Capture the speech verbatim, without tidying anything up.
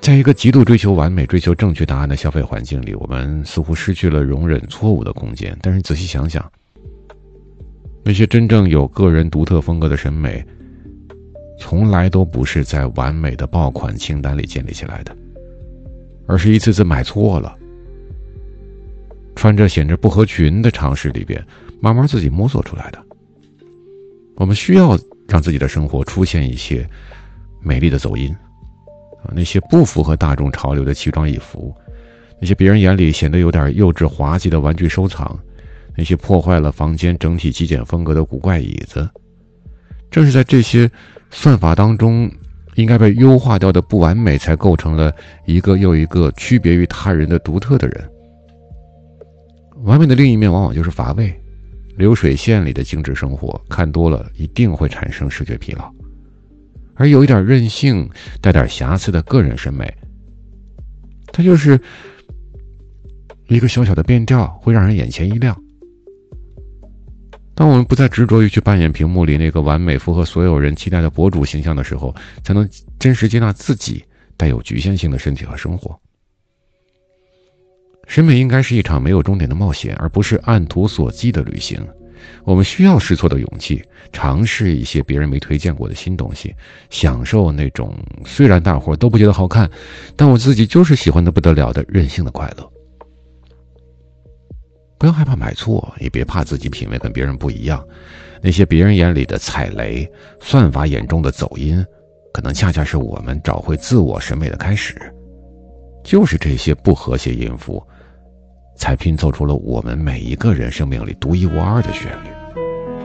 在一个极度追求完美、追求正确答案的消费环境里，我们似乎失去了容忍错误的空间。但是仔细想想，那些真正有个人独特风格的审美，从来都不是在完美的爆款清单里建立起来的，而是一次次买错了，穿着显着不合群的常识里边，慢慢自己摸索出来的。我们需要让自己的生活出现一些美丽的走音，那些不符合大众潮流的奇装异服，那些别人眼里显得有点幼稚滑稽的玩具收藏，那些破坏了房间整体极简风格的古怪椅子，正是在这些算法当中应该被优化掉的不完美，才构成了一个又一个区别于他人的独特的人。完美的另一面往往就是乏味，流水线里的精致生活看多了一定会产生视觉疲劳，而有一点任性带点瑕疵的个人审美，它就是一个小小的变调，会让人眼前一亮。当我们不再执着于去扮演屏幕里那个完美符合所有人期待的博主形象的时候，才能真实接纳自己带有局限性的身体和生活。审美应该是一场没有终点的冒险，而不是按图索骥的旅行。我们需要试错的勇气，尝试一些别人没推荐过的新东西，享受那种虽然大伙都不觉得好看，但我自己就是喜欢的不得了的任性的快乐。不要害怕买错，也别怕自己品味跟别人不一样。那些别人眼里的踩雷，算法眼中的走音，可能恰恰是我们找回自我审美的开始。就是这些不和谐音符，才拼凑出了我们每一个人生命里独一无二的旋律。